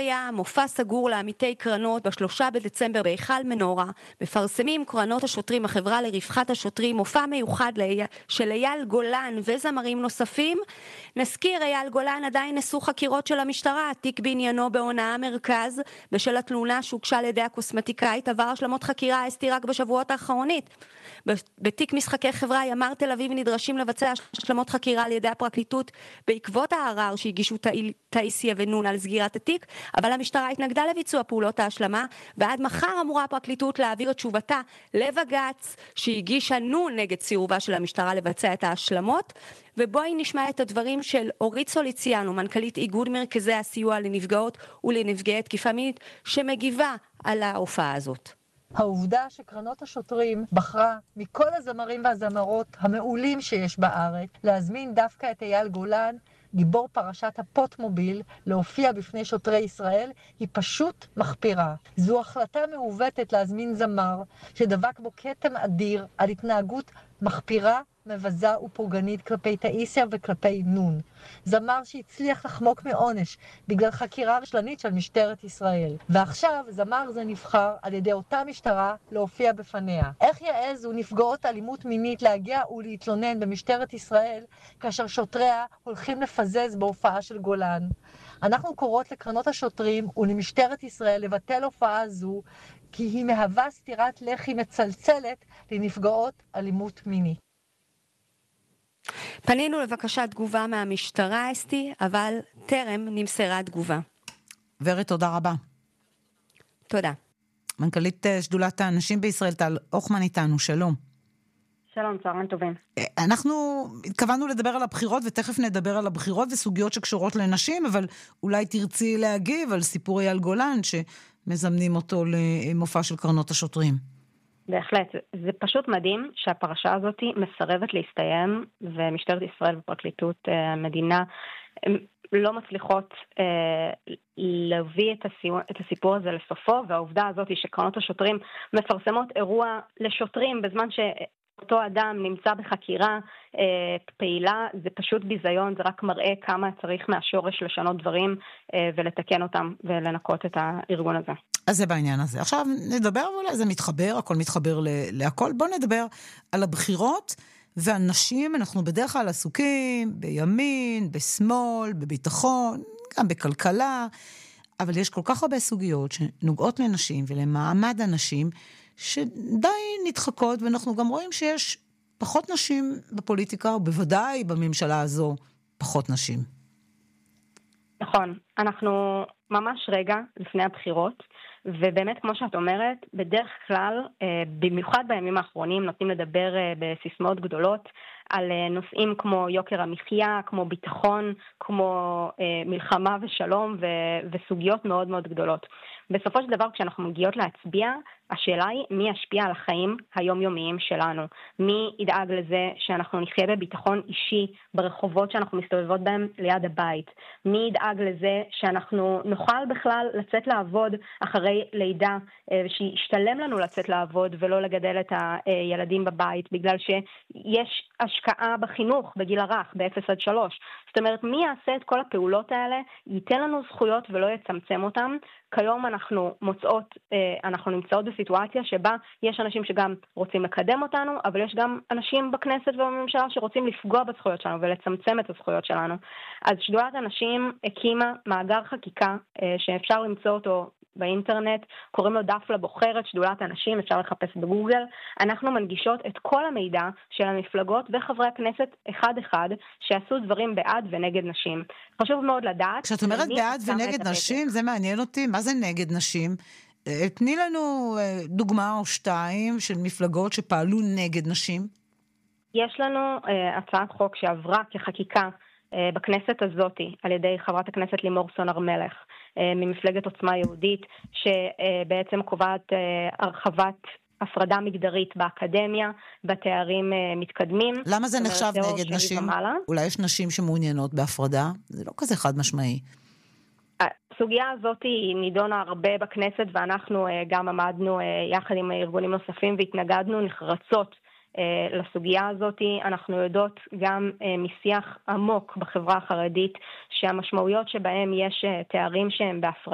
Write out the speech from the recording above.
בטבריה, מופע סגור לעמיתי קרנות ב3 בדצמבר בהיכל מנורה. מפרסמים קרנות השוטרים, החברה לרווחת השוטרים, מופע מיוחד של אייל גולן וזמרים נוספים. נזכיר, אייל גולן עדיין נשוא חקירות של המשטרה, תיק בעניינו בהונאה מרכז, בשל התלונה שהוגשה על ידי הקוסמטיקאית, עבר השלמות חקירה אסתי רק בשבועות האחרונית. בתיק משחקי חברה ימ"ר תל אביב נדרשים לבצע השלמות חקירה על ידי הפרקליטות בעקבות הערר שהגישו תאיסיה ונון על סגירת התיק, אבל המשטרה התנגדה לביצוע פעולות ההשלמה, ועד מחר אמורה הפרקליטות להעביר את תשובתה לבג"ץ שהגישה נון נגד סירובה של המשטרה לבצע את ההשלמות. ובואי נשמע את הדברים של אורית סוליציאנו, מנכ"לית איגוד מרכזי הסיוע לנפגעות ולנפגעי תקיפה מינית, שמגיבה על ההופעה הזאת. העובדה שקרנות השוטרים בחרה מכל הזמרים והזמרות המעולים שיש בארץ להזמין דווקא את אייל גולן, גיבור פרשת הפוטמוביל, להופיע בפני שוטרי ישראל, היא פשוט מחפירה. זו החלטה מעוותת להזמין זמר שדבק בו כתם אדיר על התנהגות מחפירה, מבזה ופוגענית כלפי תאיסיה וכלפי נון. זמר שהצליח לחמוק מעונש בגלל חקירה רשלנית של משטרת ישראל. ועכשיו זמר זה נבחר על ידי אותה משטרה להופיע בפניה. איך יעזו נפגעות אלימות מינית להגיע ולהתלונן במשטרת ישראל כאשר שוטריה הולכים לפזז בהופעה של גולן? אנחנו קוראות לקרנות השוטרים ולמשטרת ישראל לבטל הופעה זו, כי היא מהווה סתירת לחי מצלצלת לנפגעות אלימות מינית. פנינו לבקשת תגובה מהמשטרה אסתי, אבל טרם נמסרה תגובה. ורד, תודה רבה. תודה. מנכ"לית שדולת האנשים בישראל, טל הוכמן איתנו, שלום. שלום, צהריים טובים. אנחנו התכוונו לדבר על הבחירות, ותכף נדבר על הבחירות וסוגיות שקשורות לנשים, אבל אולי תרצי להגיב על סיפור אייל גולן, שמזמנים אותו למופע של קרנות השוטרים. בהחלט, זה פשוט מדהים שהפרשה הזאת מסרבת להסתיים, ומשטרת ישראל ופרקליטות המדינה לא מצליחות להביא את הסיפור הזה לסופו, והעובדה הזאת שקרנות השוטרים מפרסמות אירוע לשוטרים בזמן שאותו אדם נמצא בחקירה פעילה, זה פשוט ביזיון, זה רק מראה כמה צריך מהשורש לשנות דברים ולתקן אותם ולנקות את הארגון הזה. אז זה בעניין הזה. עכשיו נדבר, אולי זה מתחבר, הכל מתחבר להכל. בוא נדבר על הבחירות והנשים. אנחנו בדרך כלל עסוקים בימין, בשמאל, בביטחון, גם בכלכלה, אבל יש כל כך הרבה סוגיות שנוגעות לנשים ולמעמד הנשים, שדי נדחקות, ואנחנו גם רואים שיש פחות נשים בפוליטיקה, ובוודאי בממשלה הזו פחות נשים. נכון, אנחנו ממש רגע לפני הבחירות, ובאמת כמו שאת אומרת, בדרך כלל, במיוחד בימים האחרונים, נותנים לדבר בסיסמאות גדולות, על נושאים כמו יוקר המחיה, כמו ביטחון, כמו מלחמה ושלום, וסוגיות מאוד מאוד גדולות. בסופו של דבר, כשאנחנו מגיעות להצביע, השאלה היא מי ישפיע על החיים היומיומיים שלנו. מי ידאג לזה שאנחנו נחיה בביטחון אישי ברחובות שאנחנו מסתובבות בהם ליד הבית. מי ידאג לזה שאנחנו נוכל בכלל לצאת לעבוד אחרי לידה, ושישתלם לנו לצאת לעבוד ולא לגדל את הילדים בבית, בגלל שיש השקעה בחינוך בגיל הרך, ב-0 עד 3. זאת אומרת, מי יעשה את כל הפעולות האלה, ייתן לנו זכויות ולא יצמצם אותם. כיום אנחנו נמצאות בסיטואציה שבה יש אנשים שגם רוצים לקדם אותנו, אבל יש גם אנשים בכנסת ובממשלה שרוצים לפגוע בזכויות שלנו ולצמצם את הזכויות שלנו. אז שדולת הנשים הקימה מאגר חקיקה שאפשר למצוא אותו באינטרנט, קוראים לו דף לבוחרת, שדולת הנשים, אפשר לחפש בגוגל. אנחנו מנגישות את כל המידע של המפלגות וחברי הכנסת אחד שעשו דברים בעד ונגד נשים. חשוב מאוד לדעת. כשאת אומרת בעד ונגד נשים, זה מעניין אותי. מה זה נגד נשים? תני לנו דוגמה או שתיים של מפלגות שפעלו נגד נשים. יש לנו הצעת חוק שעברה כחקיקה בכנסת הזאת על ידי חברת הכנסת לימור סון הר מלך ממפלגת עוצמה יהודית, שבעצם קובעת הרחבת הפרדה מגדרית באקדמיה, בתארים מתקדמים. למה זה נחשב נגד נשים? אולי יש נשים שמעוניינות בהפרדה? זה לא כזה חד משמעי. הסוגיה הזאת היא נידונה הרבה בכנסת, ואנחנו גם עמדנו יחד עם ארגונים נוספים והתנגדנו נחרצות לסוגיה הזאת. אנחנו יודעות גם משיח עמוק בחברה החרדית שהמשמעויות שבהם יש תארים שהם בהפרדה